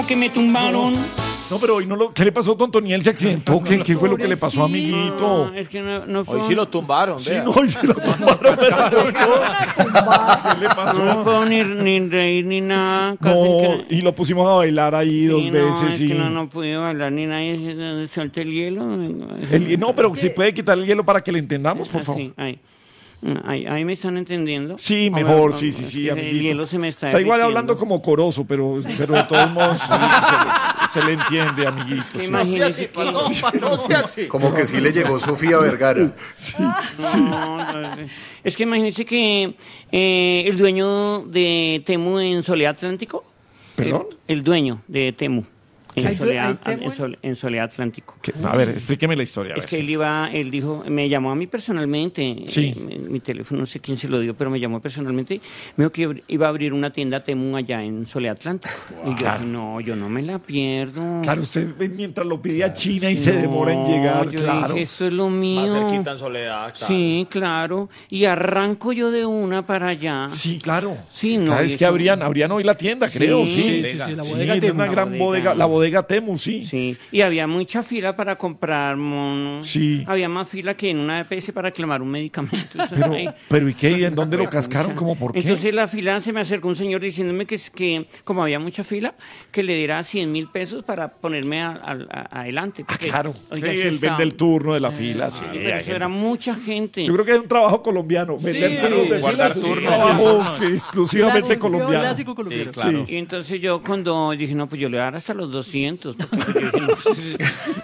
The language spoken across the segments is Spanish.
Que me tumbaron. No, pero hoy no lo... ¿Qué le pasó, Tontoniel? ¿Se accidentó? ¿Qué fue lo que le pasó, amiguito? No, es que no fue. Hoy sí lo tumbaron, Sí, vea. no, hoy sí lo tumbaron. ¿Qué le pasó? No puedo ni reír ni nada. casi No, que- y lo pusimos a bailar ahí dos Sí, veces. No, es y... que no pude bailar ni nadie. Suelte el hielo. No, pero si puede quitar el hielo para que le entendamos, por favor. Sí, ahí me están entendiendo. Sí, mejor, O- sí, el amiguito. hielo se me está igual derritiendo. hablando como coroso, pero de todos modos sí, se le entiende, amiguito. Que sí. imagínese que... No sea así. Como que sí le llegó Sofía Vergara. No, es que imagínese que el dueño de Temu en Soledad Atlántico. ¿Perdón? El dueño de Temu en ¿Hay Soledad, Temu en Soledad Atlántico. A ver, explíqueme la historia. a Es ver que si- él dijo, me llamó a mí personalmente, Sí. mi teléfono no sé quién se lo dio, pero me llamó personalmente, me dijo que iba a abrir una tienda Temu allá en Soledad Atlántico. Y yo dije, no, yo no me la pierdo. Claro, usted mientras lo pide a China y se demora en llegar, yo claro. dije, esto es lo mío. Más cerquita en Soledad, claro. Sí, claro. Y arranco yo de una para allá. Sí, claro. Sí, no, Claro, y es que eso- abrían hoy la tienda, creo, sí. Sí, la Sí, bodega es Temu. una gran bodega, la bodega Temu, sí. Sí, y había mucha fila para comprar monos. Sí. Había más fila que en una EPS para reclamar un medicamento. O sea, Pero ¿y qué? ¿En dónde lo cascaron? ¿Cómo por qué? Entonces la fila se me acercó un señor diciéndome que como había mucha fila, que le diera 100.000 pesos para ponerme adelante. Ah, porque, claro. oiga, Sí, eso él estaba- vende el turno de la fila. Sí, Pero eso era mucha gente. Yo creo que es un trabajo colombiano. Vender turnos de guardar fila es un turnos. trabajo exclusivamente Clásico, colombiano. clásico colombiano. Claro. Y entonces yo cuando dije, no, pues yo le voy a dar hasta los 200. Porque yo dije, no, pues,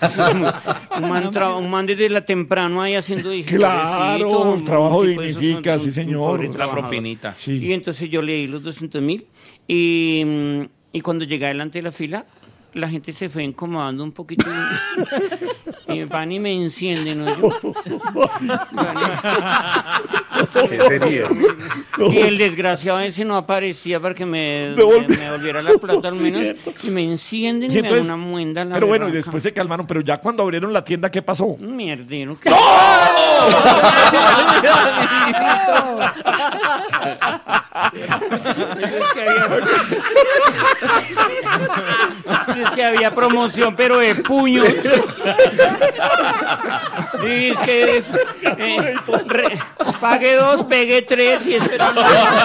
un man desde la temprano ahí haciendo... dije, Claro, pobrecito, el trabajo un tipo de esos, dignifica, un sí, señor. pobre La trabajador. propinita. Sí. Y entonces yo le di los 200.000 y cuando llegué adelante de la fila, la gente se fue incomodando un poquito y van y me encienden, ¿no? ¿Qué sería? Y el desgraciado ese no aparecía para que me volviera la plata al menos y me encienden y, Y me dan entonces- una muenda. La Pero bueno, y berraca. después se calmaron. Pero ya cuando abrieron la tienda, ¿qué pasó? Un mierdero. ¿Qué? Es que había promoción, pero de puños. Y es que pague 2, pegue 3 y esperando.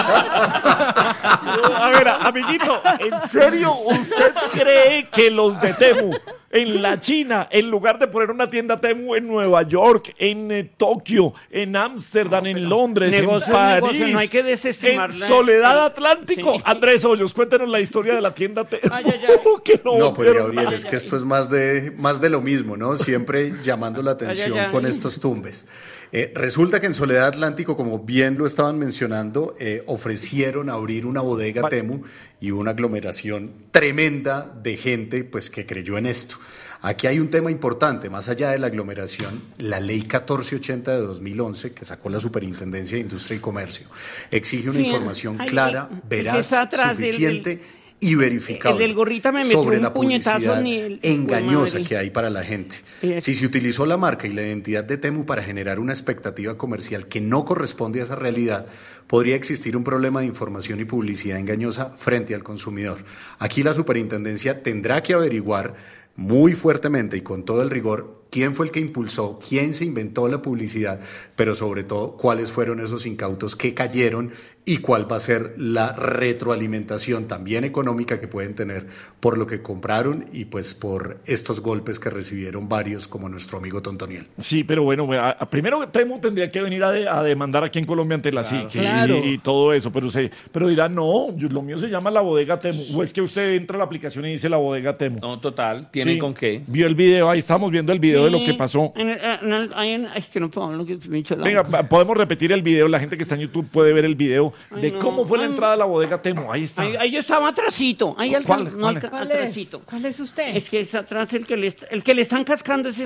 A ver, amiguito, ¿en serio usted cree que los de Temu en la China, en lugar de poner una tienda Temu en Nueva York, en Tokio, en Ámsterdam, en Londres, negocio en es París, negocio, no hay que desestimar en la- Soledad Atlántico? Sí. Andrés Hoyos, cuéntenos la historia de la tienda Temu. Ay, ay, ay. Que No, pues pero- Gabriel, es que esto es más de lo mismo, ¿no? Siempre llamando la atención Ay, ay, ay. con estos tumbes. Resulta que en Soledad Atlántico, como bien lo estaban mencionando, ofrecieron abrir una bodega Temu y una aglomeración tremenda de gente pues, que creyó en esto. Aquí hay un tema importante, más allá de la aglomeración, la ley 1480 de 2011, que sacó la Superintendencia de Industria y Comercio, exige una Sí, información ay, clara, el que veraz, está atrás del- suficiente y verificable el del gorrita me metió sobre un la puñetazo publicidad ni el- engañosa madre. que hay para la gente. Es- Si se utilizó la marca y la identidad de Temu para generar una expectativa comercial que no corresponde a esa realidad, podría existir un problema de información y publicidad engañosa frente al consumidor. Aquí la superintendencia tendrá que averiguar muy fuertemente y con todo el rigor quién fue el que impulsó, quién se inventó la publicidad, pero sobre todo cuáles fueron esos incautos que cayeron y cuál va a ser la retroalimentación también económica que pueden tener por lo que compraron y pues por estos golpes que recibieron varios como nuestro amigo Tontoniel. Sí, pero bueno, primero Temu tendría que venir a demandar aquí en Colombia ante la SIC Claro. y todo eso, pero dirá, no, lo mío se llama la bodega Temu. O es que usted entra a la aplicación y dice la bodega Temu. No, total. ¿Tienen Sí. con qué? Vio el video, ahí estamos viendo el video de lo que pasó. Es que no puedo hablar, que me echa la Venga, boca. podemos repetir el video, la gente que está en YouTube puede ver el video de no. cómo fue la entrada a la bodega Temu. Ahí está. Ahí yo estaba atrasito. Ahí ¿Cuál? no, ¿Cuál? ¿Cuál es? atrasito. ¿Cuál es usted? Es que es atrás el que le están cascando ese.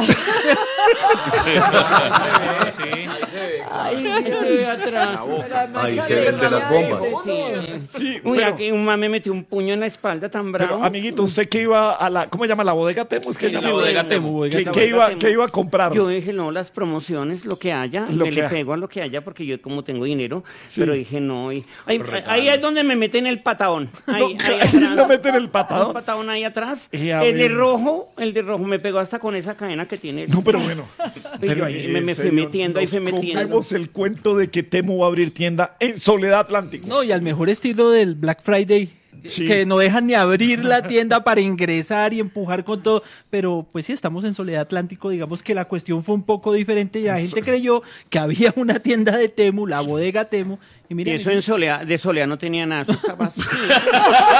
Ahí se ve atrás. Ahí se ve el de las bombas. Sí, Uy, pero, aquí un man me metió un puño en la espalda tan bravo. pero, amiguito, usted que iba a la, ¿cómo se llama? La bodega Temu. Es que Sí, llama? la bodega Temu, bodega Temu. ¿Qué iba a comprar? Yo dije, no, las promociones, lo que haya, Lo me que le haya. pego a lo que haya porque yo como tengo dinero, Sí. pero dije, no, no. Ahí es donde me meten el patadón. Ahí atrás. lo meten el patadón. Un patadón ahí atrás. A El de ver. rojo me pegó hasta con esa cadena que tiene. No, pero bueno. Y yo ahí me fui metiendo, nos comemos el cuento de que Temu va a abrir tienda en Soledad Atlántico. No, y al mejor estilo del Black Friday, Sí. que no dejan ni abrir la tienda para ingresar y empujar con todo. Pero pues sí, estamos en Soledad Atlántico, digamos que la cuestión fue un poco diferente y la gente creyó que había una tienda de Temu, la bodega Temu. Y Y miren, eso de Soledad no tenía nada, eso estaba así.